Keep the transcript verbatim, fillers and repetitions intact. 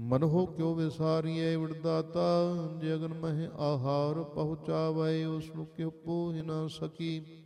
ਮਨਹੁ ਕਿਉ ਵਿਸਾਰੀਐ ਵਿੜਦਾਤਾ, ਜੇ ਅਗਨ ਮਹਿ ਆਹਾਰ ਪਹੁੰਚਾਵੈ, ਉਸ ਨੂੰ ਕਿਉ ਪੋਹਿ ਨਾ ਸਕੀ।